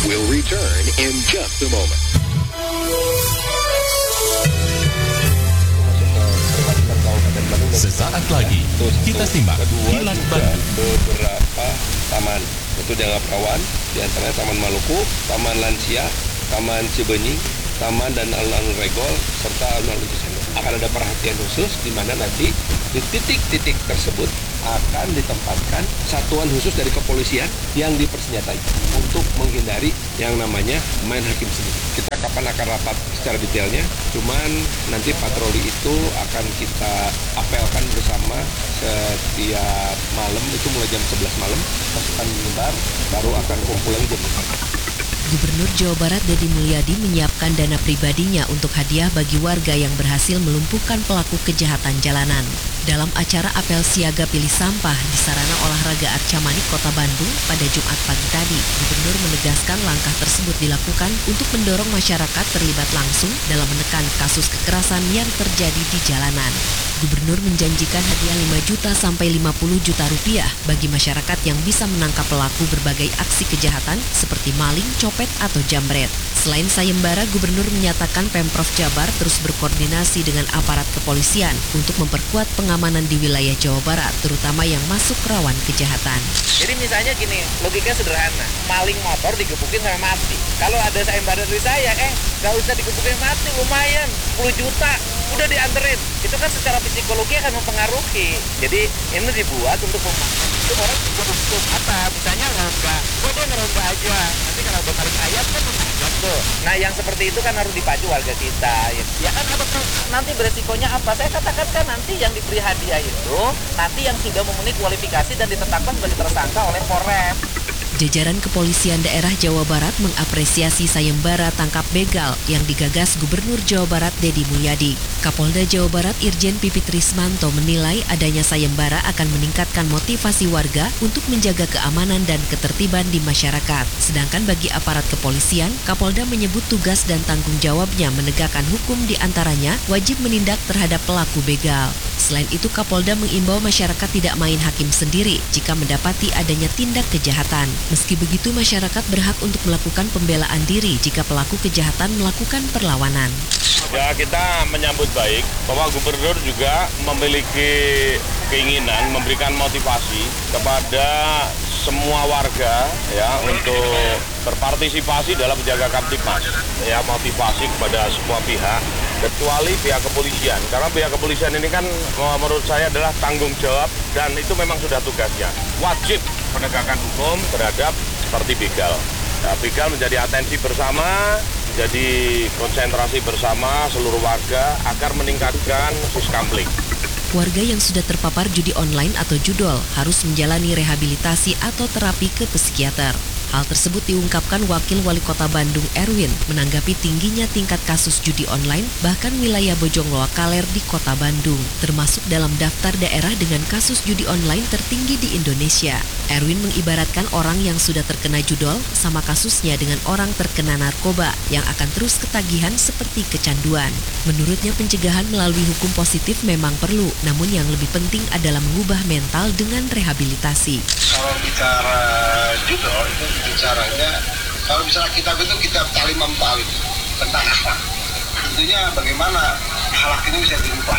We'll return in just a moment. Sesaat lagi kita simak Kilas Bandung. Beberapa taman untuk jangka perawan, diantaranya Taman Maluku, Taman Lansia, Taman Cibenying, Taman dan Alun-Alun Regol, serta Alun-Alun Cisarua. Akan ada perhatian khusus di mana nanti di titik-titik tersebut akan ditempatkan satuan khusus dari kepolisian yang dipersenjatai untuk menghindari yang namanya main hakim sendiri. Kita kapan akan rapat secara detailnya, cuman nanti patroli itu akan kita apelkan bersama setiap malam, itu mulai jam 11 malam, pasukan menyebar, baru akan kumpul lagi jam 4. Gubernur Jawa Barat Deddy Mulyadi menyiapkan dana pribadinya untuk hadiah bagi warga yang berhasil melumpuhkan pelaku kejahatan jalanan. Dalam acara apel siaga pilih sampah di Sarana Olahraga Arca Manik, Kota Bandung pada Jumat pagi tadi, Gubernur menegaskan langkah tersebut dilakukan untuk mendorong masyarakat terlibat langsung dalam menekan kasus kekerasan yang terjadi di jalanan. Gubernur menjanjikan hadiah 5 juta sampai 50 juta rupiah bagi masyarakat yang bisa menangkap pelaku berbagai aksi kejahatan seperti maling, copet, atau jambret. Selain sayembara, Gubernur menyatakan Pemprov Jabar terus berkoordinasi dengan aparat kepolisian untuk memperkuat pengamanan di wilayah Jawa Barat, terutama yang masuk rawan kejahatan. Jadi misalnya gini, logikanya sederhana, maling motor digebukin sampai mati. Kalau ada sayembara dari saya, gak usah digebukin mati, lumayan, 10 juta, udah dianterin. Itu kan secara psikologi akan mempengaruhi. Jadi ini dibuat untuk itu orang untuk apa? Misalnya ngerongga, dia ngerongga aja. Nanti kalau udah tarik ayam kan menangkap tuh. Nah yang seperti itu kan harus dipacu warga kita. Ya kan nanti beresikonya apa? Saya katakan kan nanti yang diberi hadiah itu nanti yang sudah memenuhi kualifikasi dan ditetapkan sebagai tersangka oleh Polres. Jajaran Kepolisian Daerah Jawa Barat mengapresiasi sayembara tangkap begal yang digagas Gubernur Jawa Barat Deddy Mulyadi. Kapolda Jawa Barat Irjen Pipit Rismanto menilai adanya sayembara akan meningkatkan motivasi warga untuk menjaga keamanan dan ketertiban di masyarakat. Sedangkan bagi aparat kepolisian, Kapolda menyebut tugas dan tanggung jawabnya menegakkan hukum, diantaranya wajib menindak terhadap pelaku begal. Selain itu, Kapolda mengimbau masyarakat tidak main hakim sendiri jika mendapati adanya tindak kejahatan. Meski begitu, masyarakat berhak untuk melakukan pembelaan diri jika pelaku kejahatan melakukan perlawanan. Ya, kita menyambut baik bahwa Gubernur juga memiliki keinginan memberikan motivasi kepada semua warga ya untuk berpartisipasi dalam menjaga Kamtipmas. Ya, motivasi kepada semua pihak kecuali pihak kepolisian. Karena pihak kepolisian ini kan menurut saya adalah tanggung jawab dan itu memang sudah tugasnya. Wajib penegakan hukum terhadap seperti begal. Nah, begal menjadi atensi bersama, menjadi konsentrasi bersama seluruh warga agar meningkatkan siskamling. Warga yang sudah terpapar judi online atau judol harus menjalani rehabilitasi atau terapi ke psikiater. Hal tersebut diungkapkan Wakil Wali Kota Bandung Erwin menanggapi tingginya tingkat kasus judi online bahkan wilayah Bojongloa Kaler di Kota Bandung, termasuk dalam daftar daerah dengan kasus judi online tertinggi di Indonesia. Erwin mengibaratkan orang yang sudah terkena judol sama kasusnya dengan orang terkena narkoba yang akan terus ketagihan seperti kecanduan. Menurutnya pencegahan melalui hukum positif memang perlu, namun yang lebih penting adalah mengubah mental dengan rehabilitasi. Kalau bicara judol itu bicaranya, kalau misalnya kitab itu kitab Talimam Ta'lim tentang akhlak. Tentunya bagaimana akhlak ini bisa dirubah.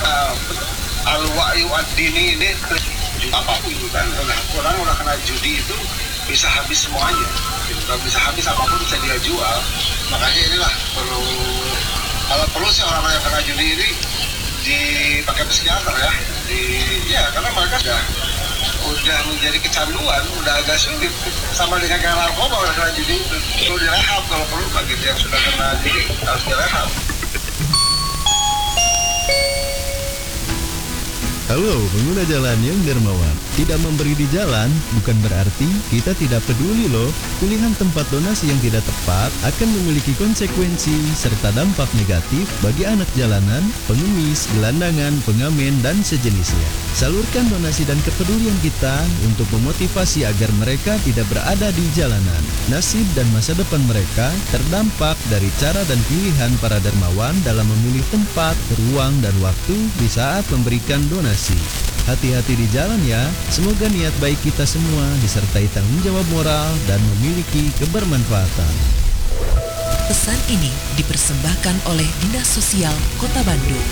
Al-wa'yu ad-dini ini apapun itu kan, orang udah kena judi itu bisa habis semuanya. Kalau bisa habis apapun bisa dia jual. Makanya inilah perlu, kalau perlu sih orang-orang yang kena judi ini dipakai psikiater ya, karena mereka udah menjadi kecanduan, udah agak sulit. Sama dengan kena narkoba, udah kena judi itu perlu direhab kalau perlu, gitu yang sudah kena judi harus direhab. Halo pengguna jalan yang dermawan, tidak memberi di jalan bukan berarti kita tidak peduli loh. Pilihan tempat donasi yang tidak tepat akan memiliki konsekuensi serta dampak negatif bagi anak jalanan, pengemis, gelandangan, pengamen, dan sejenisnya. Salurkan donasi dan kepedulian kita untuk memotivasi agar mereka tidak berada di jalanan. Nasib dan masa depan mereka terdampak dari cara dan pilihan para dermawan dalam memilih tempat, ruang, dan waktu di saat memberikan donasi. Hati-hati di jalan ya. Semoga niat baik kita semua disertai tanggung jawab moral dan memiliki kebermanfaatan. Pesan ini dipersembahkan oleh Dinas Sosial Kota Bandung.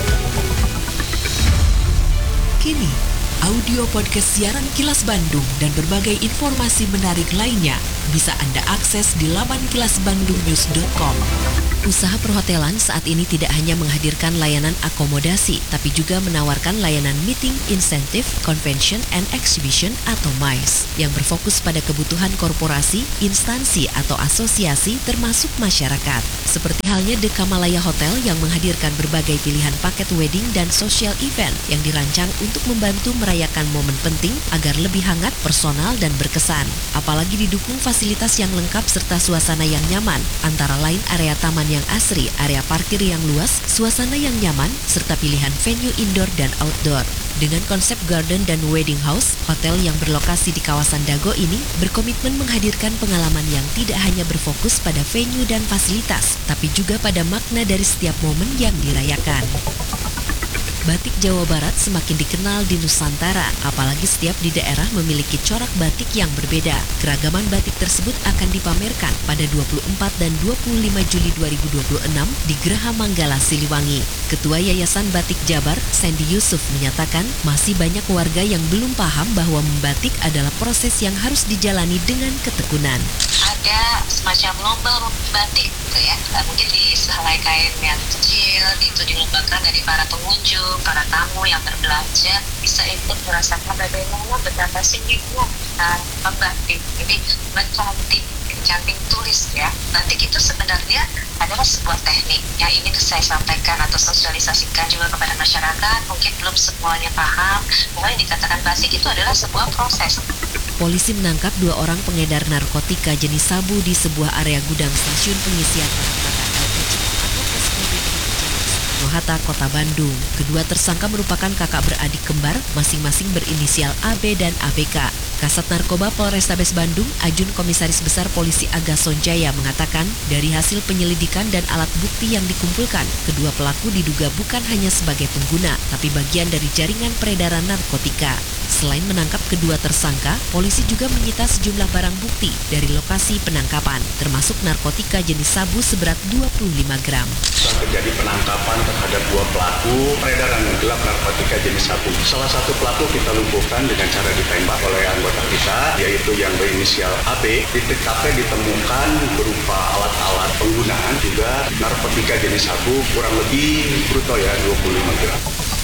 Kini, audio podcast siaran Kilas Bandung dan berbagai informasi menarik lainnya bisa Anda akses di laman kilasbandungnews.com. Usaha perhotelan saat ini tidak hanya menghadirkan layanan akomodasi, tapi juga menawarkan layanan meeting, incentive, convention, and exhibition atau MICE yang berfokus pada kebutuhan korporasi, instansi, atau asosiasi termasuk masyarakat. Seperti halnya The Kamalaya Hotel yang menghadirkan berbagai pilihan paket wedding dan social event yang dirancang untuk membantu merayakan momen penting agar lebih hangat, personal, dan berkesan. Apalagi didukung fasilitas yang lengkap serta suasana yang nyaman, antara lain area taman yang asri, area parkir yang luas, suasana yang nyaman, serta pilihan venue indoor dan outdoor. Dengan konsep garden dan wedding house, hotel yang berlokasi di kawasan Dago ini berkomitmen menghadirkan pengalaman yang tidak hanya berfokus pada venue dan fasilitas, tapi juga pada makna dari setiap momen yang dirayakan. Batik Jawa Barat semakin dikenal di Nusantara, apalagi setiap di daerah memiliki corak batik yang berbeda. Keragaman batik tersebut akan dipamerkan pada 24 dan 25 Juli 2026 di Geraha Manggala, Siliwangi. Ketua Yayasan Batik Jabar, Sandy Yusuf, menyatakan masih banyak warga yang belum paham bahwa membatik adalah proses yang harus dijalani dengan ketekunan. Ada semacam lomba batik gitu ya, mungkin di sehelai kain yang kecil itu dilombakan dari para pengunjung, para tamu yang berbelanja bisa ikut merasakan bagaimana betapa sulitnya membatik. Jadi cantik tulis ya. Batik itu sebenarnya adalah sebuah teknik yang ingin saya sampaikan atau sosialisasikan juga kepada masyarakat. Mungkin belum semuanya paham bahwa yang dikatakan batik itu adalah sebuah proses. Polisi menangkap 2 orang pengedar narkotika jenis sabu di sebuah area gudang stasiun pengisian bahan bakar LPG atau SPBU Hatta, Kota Bandung. Kedua tersangka merupakan kakak beradik kembar, masing-masing berinisial AB dan ABK. Kasat Narkoba Polrestabes Bandung, Ajun Komisaris Besar Polisi Aga Sonjaya mengatakan, dari hasil penyelidikan dan alat bukti yang dikumpulkan, kedua pelaku diduga bukan hanya sebagai pengguna, tapi bagian dari jaringan peredaran narkotika. Selain menangkap kedua tersangka, polisi juga menyita sejumlah barang bukti dari lokasi penangkapan, termasuk narkotika jenis sabu seberat 25 gram. Terjadi penangkapan terhadap 2 pelaku peredaran gelap narkotika jenis sabu. Salah satu pelaku kita lumpuhkan dengan cara ditembak oleh anggota kita, yaitu yang berinisial AB. Di TKP ditemukan berupa alat-alat penggunaan juga narkotika jenis sabu kurang lebih bruto ya 25 gram.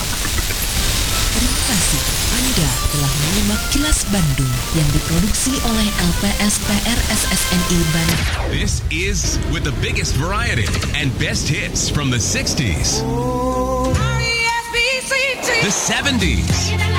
Terima kasih Anda telah menyimak Kilas Bandung yang diproduksi oleh LPSPR SSNI Bandung. This is with the biggest variety and best hits from the 60s, the 70s,